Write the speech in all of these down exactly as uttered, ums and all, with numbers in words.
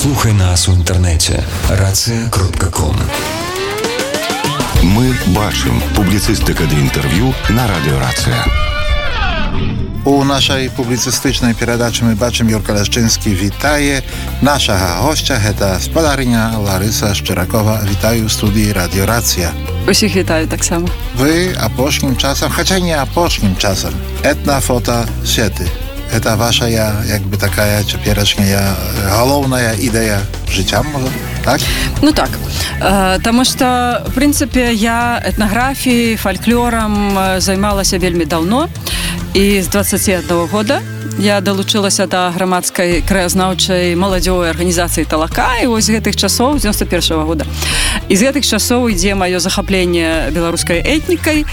Слухай нас у інтэрнэце рацыя кропка ком. Мы бачым публіцыстыка ды інтэрв'ю на радыё Рацыя. У нашай публіцыстычнай перадачы мы бачым Юрка Лашчынскі вітае нашага госця, гэта спадарыня Ларыса Шчыракова. Вітаю ў студыі радыё Рацыя. Усіх вітаю таксама. Вы апошнім часам, хаця не апошнім часам, этнафотасеты. Это ваша, як бы такая цяперашняя галоўная ідэя жыцця, можа, так? Ну так, э, таму што, в прынцыпе, я этнаграфіяй, фальклорам займалася вельмі даўно, і з дваццаці аднаго года я далучылася да грамадскай краязнаўчай маладзёвай арганізацыі «Талака», і вось з гэтых часоў, з дзевяносто першага года. І з гэтых часоў ідзе маё захапленне беларускай этнікай.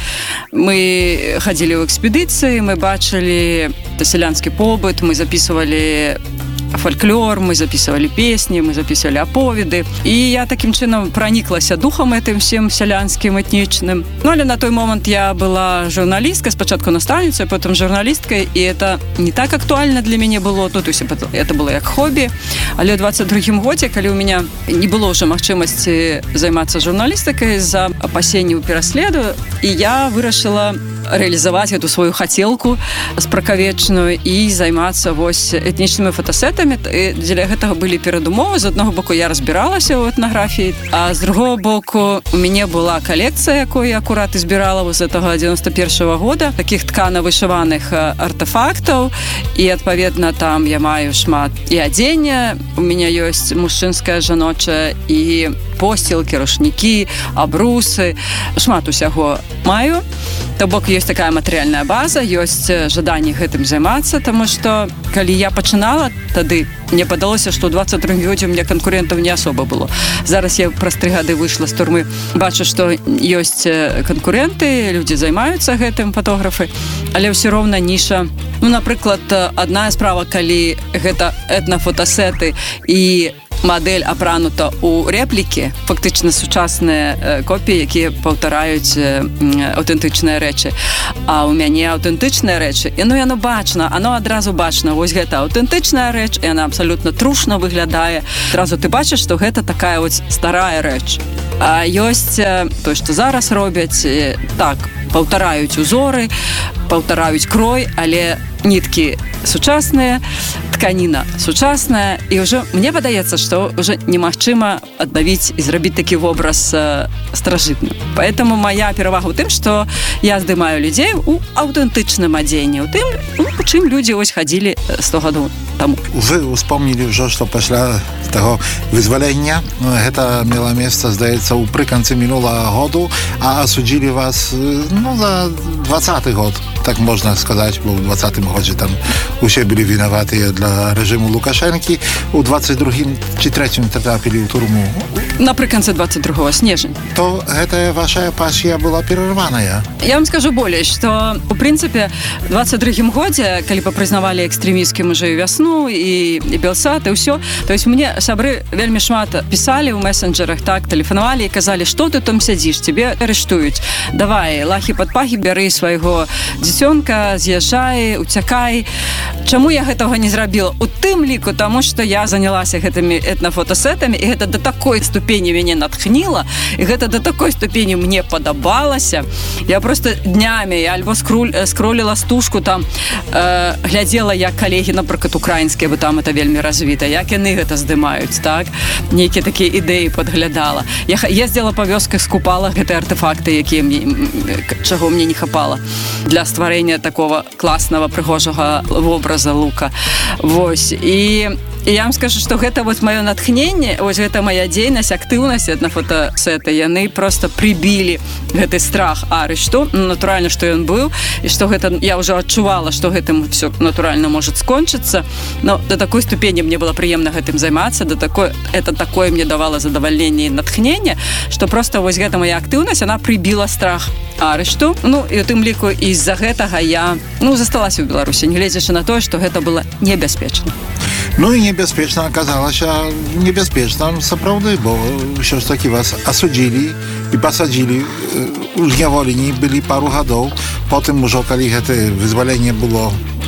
Мы хадзілі ў экспедыцыі, мы бачылі сялянскі побыт, мы записывалі фольклор, мы записывали песни, мы записывали аповеды. І я таким чынам праніклася духам этим всем сялянскім, этнічным. Ну, але на той момент я была журналисткой, спачатку настаўніцай, потом журналисткой, и это не так актуально для мяне было. Ну, то есть это было як хобби. Але ў двадцать другім годзе, калі у меня не было ўжо магчымасці займацца журналістыкай з-за апасенняў пераследу, і я вырашыла реалізаваць эту сваю хацелку спракавечную і займацца вось этнічнымі фотасетамі. І дзеля гэтага былі перадумовы. З аднаго боку я разбіралася ў этнаграфіі, а з другого боку у мяне была калекцыя, якую я акурат і збірала з гэтага дзевяносто першага года, такіх ткана-вышываных артефактаў, і адпаведна там я маю шмат і адзення, у мяне ёсць мужчынская, жаночая, і посцілкі, рушнікі, абрусы, шмат усяго маю. То бок ёсць такая матэрыяльная база, ёсць жаданне гэтым займацца, таму што калі я пачынала тады, мне падалося, што ў двадцать другім годзе у мяне канкурентаў не асоба было. Зараз я праз тры гады выйшла з турмы, бачу, што ёсць канкуренты, людзі займаюцца гэтым, фотографы, але ўсё роўна ніша. Ну, напрыклад, адна справа, калі гэта этнафотасеты і мадэль апранута ў рэплікі, фактычна сучасныя копіі, якія паўтараюць аўтэнтычныя рэчы. А ў мяне аўтэнтычныя рэчы, і ну яно бачна, оно адразу бачна. Вось гэта аўтэнтычная рэч, і яна абсалютна трушна выглядае. Адразу ты бачыш, што гэта такая вось старая рэч. А ёсць тое, што зараз робяць, так, паўтараюць узоры, паўтараюць крой, але ніткі сучасныя, тканіна сучасная, і ўжо мне падаецца, што ўжо немагчыма аднавіць і зрабіць такі вобраз старажытным. Поэтому моя перавага ў тым, што я здымаю людзей у аўтэнтычным адзенні, у тым, у чым людзі ось хадзілі сто гадоў таму. Вы успомнілі ўжо, што пасля таго вызвалення гэта мела месца, здаецца, ў прыканцы мінулага году, а асудзілі вас, ну, за двадцаты год, так можна сказаць, бо ў двадцатым годзе там усе былі вінаватыя для рэжыму Лукашэнкі. У двадцать другім ці трэцім трапілі ў турму. Напрыканцы двадцать другого, снежень. То гэтая ваша пасія была перарваная. Я вам скажу болей, што, у прынцыпе, у двадцать другім годзе, калі папрызнавалі экстрэмісцкім уже і вясну, і, і Белсат, і ўсё, то есть мне сябры вельмі шмат пісалі ў месенджерах, так, тэлефанавалі і казалі, што ты там сядзіш, цябе арыштуюць. Давай, лахі-падпахі, бяры свайго дзіцёнка, з'язджай, уцякай. Чаму я гэтага не зрабіла? У тым ліку, таму што я занялася гэтымі этнафотасетамі, і гэта да такой ступені мяне натхніла, і гэта да такой ступені мне падабалася. Я просто днямі альбо скроль, скроліла стужку, там э, глядзела, як калегі, напрыклад, украінскія, бо там это вельмі развіта, як яны гэта здымаюць, так? Нейкія такія ідэі падглядала. Я ездзіла па вёсках, скупала гэтыя артефакты, якія мне, чаго мне не хапала для стварэння такого класнага, прыгожага вобраза лука. Вось. І І я вам скажу, што гэта вось маё натхненне, вось гэта моя дзейнасць, актыўнасць этнафотасеты, яны просто прыбілі гэты страх арышту, ну, натуральна, што ён быў, і што гэта, я ўжо адчувала, што гэтым все натуральна можа скончыцца, но до такой ступені мне было прыемна гэтым займацца, до такой, это такое мне давала задавальненне і натхненне, што просто вось гэта моя актыўнасць, она прыбіла страх арышту, ну, і у тым ліку і-за гэтага я, ну, засталася ў Беларусі, нягледзячы на тое, што гэта было небяспечна. Ну і небяспечна аказалася небяспечным сапраўды, бо ўсё ж такі вас асудзілі і пасадзілі у зняволенні, былі пару гадоў. Потым ужо, калі гэта вызваленне было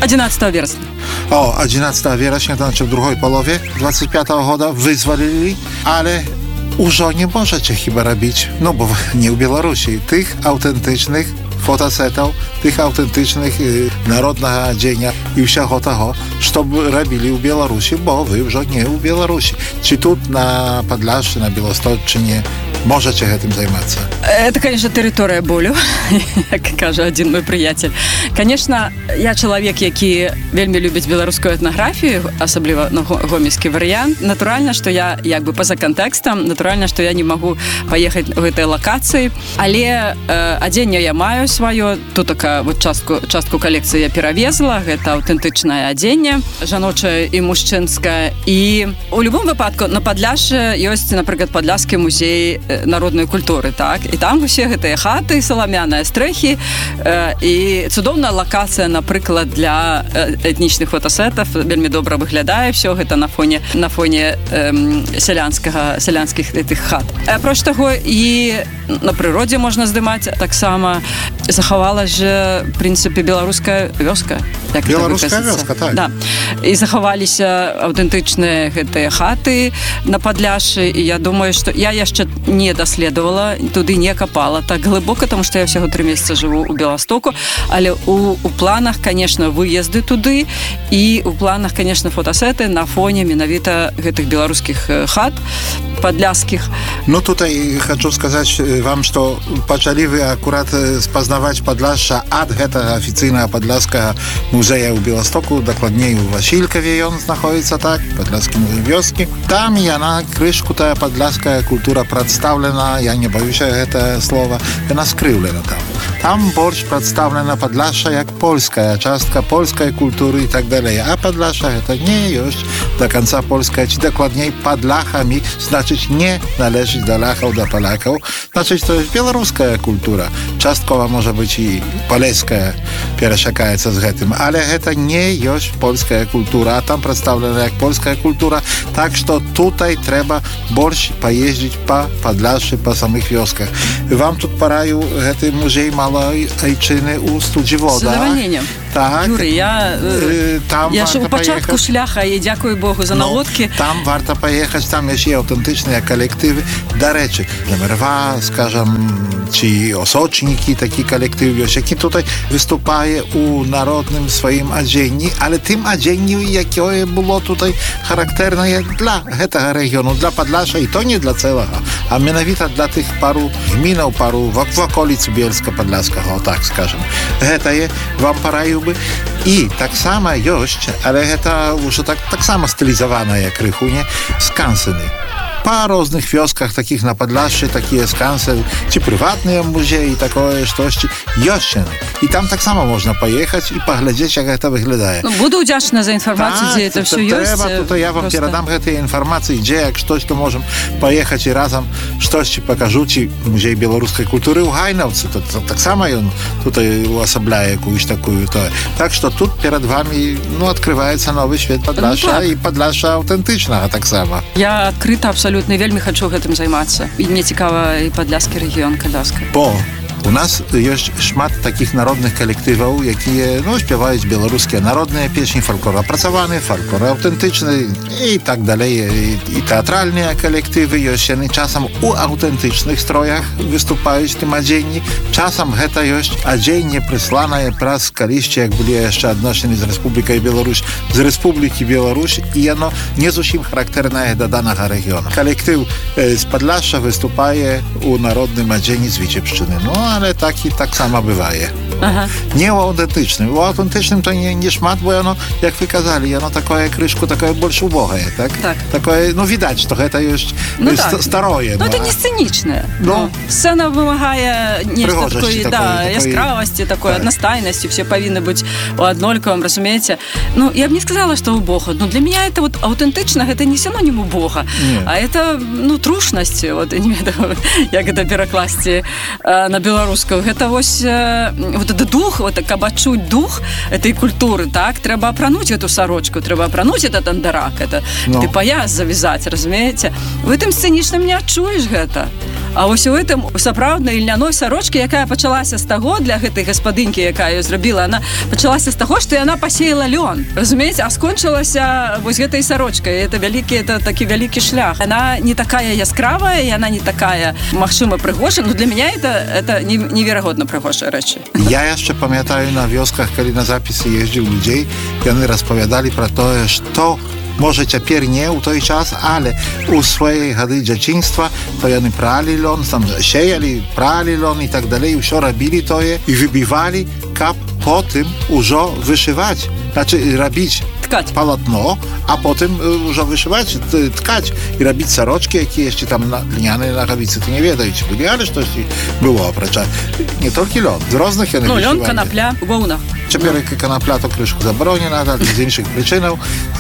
одиннадцатого вересня. O, одиннадцатого вересня, to znaczy w drugiej połowie dwudziestego piątego года wyzwolili, ale już nie możecie chyba robić, no bo nie w Białorusi, tych autentycznych fotosetów, tych autentycznych y, narodnego dzienia i всего того, что robili w Białorusi, bo wy już nie w Białorusi. Czy tu na Podlasie, na Białostocczynie можете этим заниматься? Это, конечно, территория болю, як каже один мой приятель. Конечно, я чоловік, який вельми любить білоруську етнографію, особливо ну, гомельський варіант. Натуральна, що я, якби, поза контекстом, натуральна, що я не можу поїхати в этой локації, але э, одіння я маю своє, тут така вот частку, частку колекції я перевезла, це аутентичне одіння, жаноче і мужчинське. І у будь-якому випадку на Подляші є, наприклад, Подляшський музей народної культури, так? І там усі гэтыя хаты, саламяныя стрэхі э, і цудоўная лакацыя, напрыклад, для этнічных фотасетаў, вельмі добра выглядае все гэта на фоне на фоне э, сялянскага сялянскіх гэтых хат. Апроч таго і на прыродзе можна здымаць, таксама захавалась же, в прынцыпе, беларуская вёска. Як беларуская вёска, так. Да. І захаваліся аўтэнтычныя гэтыя хаты на Падляшшы, і я думаю, што я яшчэ не даследавала, туды не капала так глыбока, тому што я ўсяго тры месяца жыву ў Беластоку, але у, у планах, конечно, выезды туды, і у планах, конечно, фотасеты на фоне менавіта гэтых беларускіх хат падляшскіх. Ну, tutaj хочу сказаць вам, што пачалі вы акурат спазнаваць Падляшша ад гэтага афіцыйнага падляшскага музея ў Беластоку, дакладней у Васількаве ён знаходзіцца, так, падляшскі музей вёскі. Там яна крышку тая падляшская культура прадстаўлена, я не баюся гэта слова, яна скрыўлена там. Там больш прадстаўлена Падляшша як польская частка польскай культуры і так далей. А Падляшша гэта не ёсць до конца польская, ці дакладней падляхамі, значыць не належыць да ляхаў, да палякаў. Значыць, to jest беларуская культура. Часткова можа быць і палеская перасякаецца з гэтым, але гэта не ёсць польская культура, а там прадстаўлена як польская культура. Так што tutaj трэба больш паездзіць па Падляшшы, па самых вёсках. Вам тут параю гэты музей малой айчыны ў Студзівода. З задавальненнем. Так. Юры, я, там я ж у пачатку паехаць. шляха, і дзякую Богу за наводкі. No, там варта паехаць, там яшчэ аўтэнтычныя калектывы. Дарэчы, Лемерва, скажам, ці Осочнікі, такі калектыў ёсць, які tutaj выступае у народным сваім адзенні, але тым адзенні, якое было tutaj характэрнае для гэтага рэгіёну, для Падляшша, і то не для цэлага, а менавіта для тых пару гмінаў, пару ваколіц Бельска-Падляшскага, так скажам. Гэтае вам параю бы. І таксама ёсць, але гэта ўжо так, таксама стылізаванае крыху, не? Скансены. Па розных вёсках такіх на Падляшшы такія скансены, ці прыватныя музеі, такое штосьці ёсць яны. І там таксама можна паехаць і паглядзець, як гэта выглядае. Ну, буду ўдзячна за інфармацыю, так, дзе это ўсё ёсць. Трэба, тут я вам просто перадам гэтыя інфармацыі, дзе як штось, то можам паехаць і разам штосьці пакажу, ці музей беларускай культуры ў Гайнаўцы. Тут таксама ён тут уасабляе якуюсь такую тое. Так што тут перад вами, ну, адкрываецца новы свет Падляшша, ну, так. І Падляшша аўтэнтычнага таксама. Я адкрыта абсолютно вельмі хочу гэтым займацца. І мне цікава і падляшскі рэгіён, Каляска. Бо у нас ёсць шмат такіх народных калектываў, якія, ну, спяваюць беларускія народныя песні, фальклор апрацаваны, фальклор аўтэнтычны і так далей. І, і тэатральныя калектывы ёсць, яны часам у аўтэнтычных строях выступаюць тым адзенні. Часам гэта ёсць адзенне прысланае праз калісьці, як былі яшчэ адносіны з Рэспублікай Беларусь, з Рэспублікі Беларусь, і яно не зусім характэрнае да данага рэгіёна. Калектыў э, з Падляшша выступае у народным адзенні з Віцебшчыны. Ну, ale tak i tak samo bywaje. Aha. Nie u autentycznym. U autentycznym to nie, nie szmat, bo ono, jak wykazali, ono takie kryszku, takie больше ubogie, tak? Tak. Takie, no widać, to to już no st- tak. staroje. No, no to nie sceniczne. No. No. Scena wymagaje нечто такой, да, яскравости, такой так. одностайности, все повинно быть у однольковом, разумеете. Ну, я бы не сказала, что убого, но для меня это вот аутентично, это не синоним убого, а это, ну, трушность, вот, як это перекласти на белорусскую. Это вось, вот этот дух, вот каб адчуць дух этой культуры, так, трэба апрануць эту сорочку, трэба апрануць этот андарак, это, no. ты паяс завязать, разумеете. В этом сценічным не адчуеш гэта. А вось у гэтым сапраўднай льняной сарочкі, якая пачалася з таго, для гэтай гаспадынькі, якая ее зрабіла, она пачалася з таго, што яна пасеяла лён. Разумееце, а скончылася вось гэтай сарочкай. Это вялікі, это такі вялікі шлях. Она не такая яскравая, яна не такая, магчыма, прыгожая, но для меня это, это неверагодна прыгожая рэчы. Я яшчэ памятаю на вёсках, калі на запісы ездзіў людзей, яны распавядалі пра тое, што może цяпер не ў той час, але у свае гады дзяцінства то яны пралі лён, там сеялі, пралі лён і так далей, усё рабілі тое і выбівалі, каб потым ужо вышываць, значы рабіць ткаць палатно, а потым ужо вышываць, ткаць і рабіць сарочкі, якія яшчэ там льняныя нагавіцы, ты не ведаеце, былі, але штосьці было, апрача не толькі лён, з розных яны ну, вышывалі. Лён, канапля, воўна. Цяпер канапля то крышку забаронена, з іншых прычынаў,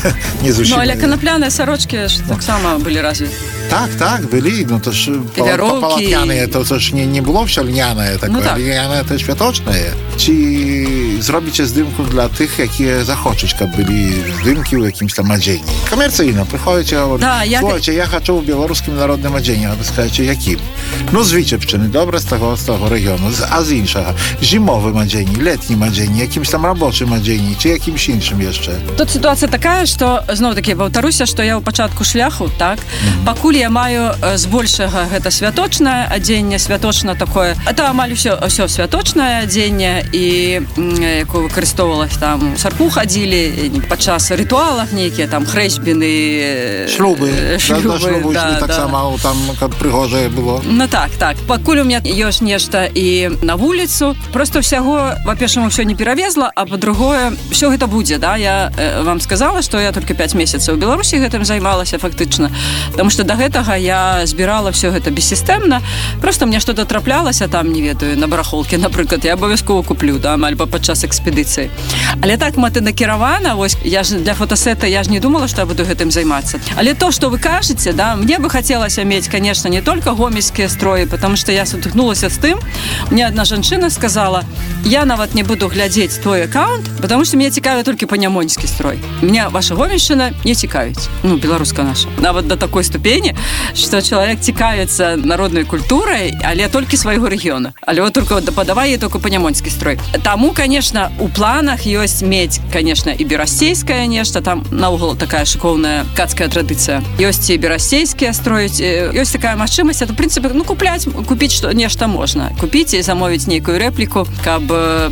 не зусім. Ну, але канапляныя сарочкі ж таксама былі развіты. Так, так, былі, ну то ж палатняныя, то ж не, не было все льнянае такое, ну, так. Льнянае то святочнае. Ці зробіце здымку для тых, якія захочуць, каб былі здымкі ў якімсь там адзенні. Камерцыйна, прыходзіце, гаворыць, да, я... слухайце, я хачу ў беларускім народным адзенні, а вы скажаце, якім? Ну, з Віцебшчыны, добра, з таго, з таго рэгіону, а з іншага, зімовым адзенні, летнім адзенні, якімсь там рабочым адзенні, ці якімсь іншым яшчэ. Тут сітуацыя такая, што, зноў-такі, паўтаруся, што я ў пачатку шляху, так, mm-hmm. пакуль я маю збольшага гэта святочнае адзенне, святочна такое, это амаль усё, усё святочнае адзенне, і якое выкарыстоўвалася там, царкву хадзілі, падчас рытуалах нейкія, там, хрэсьбіны, шлюбы, шлюбы, шлюбы да, так да. само там, каб прыгожае было. Ну так, так, пакуль у меня ёсць нешта і на вуліцу, просто ўсяго, па-першаму, ўсё не перавезла, а па-другое, ўсё гэта будзе, да, я э, вам сказала, што я толькі пяць месяцаў у Беларусі гэтым займалася фактычна, таму што да гэтага я збірала все гэта бессістэмна, просто мне што-то траплялася там, не ведаю, на барахолке, напрыклад, я абавязкова куплю, да, альбо падчас экспедыцыі. Але так мэтанакіравана, вось, я ж для фотосета, я ж не думала, што я буду гэтым займацца. Але то, што вы кажаце, да, мне бы хацелася мець, конечно, не только гомельскія строі, потому что я сутыкнулася з тым, мне одна жанчына сказала, я нават не буду глядзець твой аккаунт, потому что мне цікаві толькі панямоньскі строй. Меня ваша гомельшчына не цікавіць. Ну, беларуска наша. Нават до такой ступені, што чалавек цікавіцца народнай культурай, але толькі свайго рэгіёна. Але вот только падавай ей только панямоньскі строй. Таму, конечно, у планах ёсць мець, конечно, і берасцейскае нешта, там наогул такая шыкоўная кацкая традыцыя. Ёсць і берасцейскія строіць, ёсць такая магчымасць, это, в прынцыпе, ну, купляць, купіць што нешта можна. Купіць і замовіць нейкую рэпліку, каб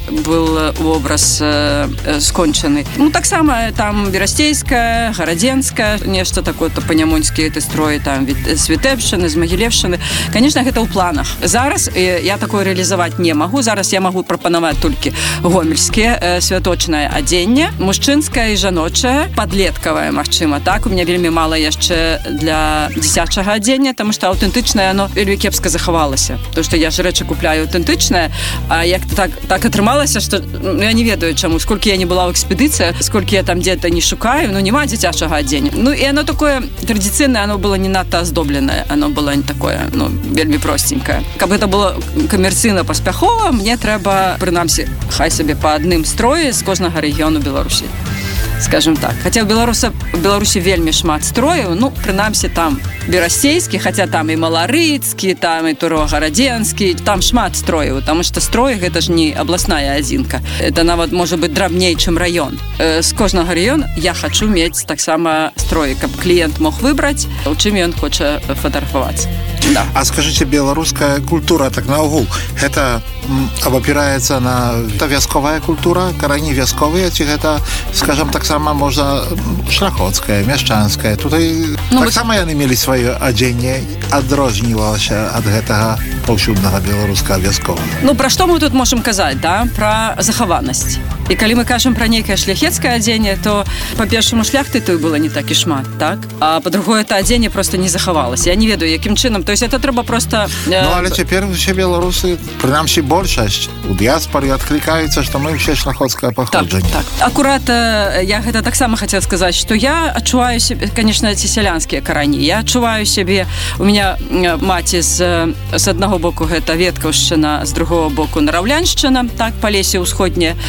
был вобраз э, скончаны. Ну, таксама там берасцейская, гарадзенская, нешта такое-то панямоньскія эти строі, там, з Вітэбшчыны, з Магілевшчыны. Конечно, гэта ў планах. Зараз э, я такое рэалізаваць не магу. Зараз я магу прапанаваць толькі гомельскія э, святочнае адзенне, мужчынскае і жаночае, падлеткавае, магчыма, так? У меня вельмі мала яшчэ для дзіцячага адзення, таму што аўтэнтычнае оно вельмі кепска захавалася. То, што я ж рэчы купляю аўтэнтычнае, а як так, так атрымалася, што ну, я не ведаю чаму, сколькі я не была ў экспедыцыях, сколькі я там дзе-то не шукаю, ну, няма дзіцячага адзення. Ну, і оно такое традыцыйнае, оно было не надта аздобленае, оно было не такое, ну, вельмі простенькое. Каб гэта было камерцыйна паспяхова, мне трэба, прынамсі, хай сабе па адным строі з кожнага рэгіёну Беларусі. Скажем так. Хаця ў Беларуса, в Беларусі вельмі шмат строяў, ну, прынамсі, там берасцейскі, хаця там і маларыцкі, там і турогарадзенскі, там шмат строяў, таму што строй гэта ж не абласная адзінка. Это нават можа быць драбней, чым раён. Э, з кожнага раёна я хачу мець таксама строі, каб кліент мог выбраць, у чым ён хоча фатаграфавацца. Да. А скажыце, беларуская культура, так наогул, гэта абапіраецца на вясковая культура, карані вясковыя, ці гэта, скажам, таксама можа шляхоцкая, мяшчанская. Тутай ну, таксама вы... яны мелі сваё адзенне, адрознівалася ад гэтага паўсюднага беларускага вясковага. Ну, пра што мы тут можам казаць, да? Пра захаванасць. І калі мы кажам пра нейкае шляхецкае адзенне, то па-першаму шляхты той было не так і шмат, так? А па-другое, это адзенне просто не захавалася. Я не ведаю, якім чынам. То есть это трэба просто... Э... Ну, але цяпер усе беларусы, прынамсі большасць у дыяспоры адклікаюцца, што мы ўсе шляхоцкае паходжанне. Так, так. Акурат я гэта таксама хацела сказаць, што я адчуваю сябе, конечно, ці сялянскія карані. Я адчуваю сябе, у меня маці з, з аднаго боку гэта Веткаўшчына, з другого боку Нараўляншчына, так, Палесе ўсходняе,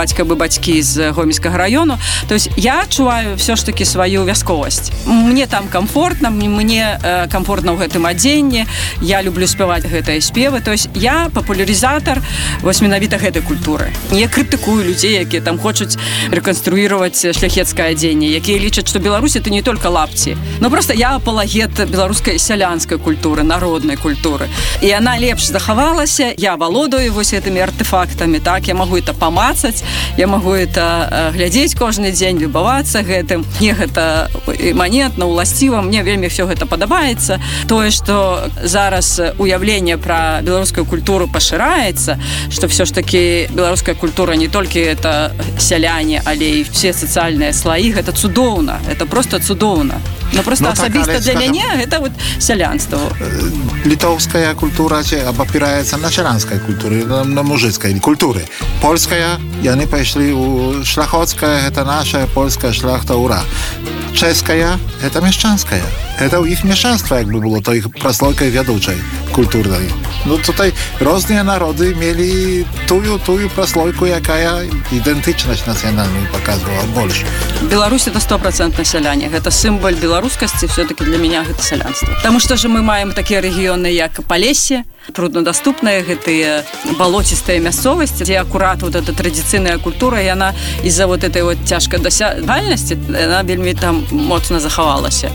бацька бы бацькі з гомельскага раёну. То есть я адчуваю все ж таки сваю вясковасць. Мне там комфортна, мне э, комфортна ў гэтым адзенні, я люблю спяваць гэтыя спевы. То есть я папулярызатар вось менавіта гэтай культуры. Я крытыкую людзей, якія там хочуць рэканструировать шляхецкае адзенне, якія лічаць, што Беларусь это не только лапці. Но просто я апалагет беларускай сялянскай культуры, народнай культуры. І яна лепш захавалася, я валодаю вось гэтымі артефактамі, так, я магу это памацаць, я магу это э, глядзець кожны дзень, любавацца гэтым. Мне гэта іманентна, уласціва, мне вельмі все гэта падабаецца. Тое, што зараз уяўленне пра беларускую культуру пашыраецца, што все ж таки беларуская культура не толькі это сяляне, але і все сацыяльныя слаі, гэта цудоўна, это просто цудоўна. Но просто ну, асабіста так, для скажем, мяне гэта вот сялянство. Літоўская культура абапіраецца на сялянскай культуры, на мужыцкай культуры. Польская, яны пайшлі у шляхоцкая, гэта наша польская шляхта, ура. Чэшская, гэта мяшчанская. Это ў іх мяшчанства, як бы было, то іх праслойкай вядучай культурнай. Ну, tutaj розныя народы мелі тую, тую праслойку, якая ідэнтычнасць нацыянальную паказвала больш. Беларусь это сто процентов сяляне. Гэта сімвол беларускасці, все-таки для меня гэта сялянство. Таму што ж мы маем такія рэгіёны, як Палессе, труднадаступныя гэтыя балоцістыя мясцовасці, дзе акурат вот эта традыцыйная культура, яна из-за вот этой вот цяжкай дасягальнасці, яна вельмі там моцна захавалася.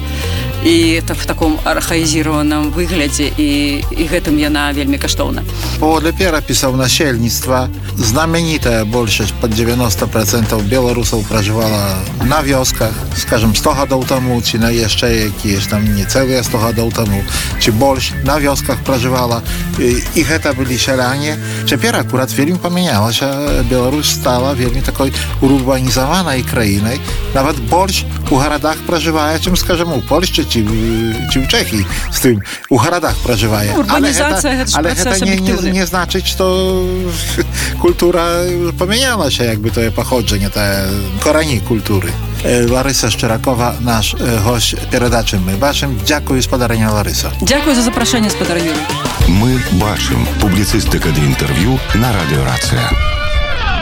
І это в таком архаізіраваным выглядзе, і, і гэтым яна вельмі каштоўна. Паводле перапісаў насельніцтва, знаменитая большасць, под девяносто процентов беларусаў пражывала на вёсках, скажем, сто гадоў таму, ці на яшчэ якія ж там не цэлыя сто гадоў таму, ці больш на вёсках пражывала, і, і гэта былі сяляне. Цяпер акурат вельмі памянялася, Беларусь стала вельмі такой урбанізаванай краінай, нават больш у гарадах пражывае, чым, скажем, у Польшчы ці, ці ў Чэхіі, з тым у гарадах пражывае. Урбанізацыя, але гэта, але гэта не, не, не значыць, што культура памянялася, як бы тое паходжанне, тае карані культуры. Лариса Шчыракова, наш гость передачи «Мы бачым». Дякую, спадарыня Ларисо. Дякую за запрашэнне, спадар Юрий. «Мы бачым». Публіцыстыка ды інтэрв'ю на радыё «Рацыя».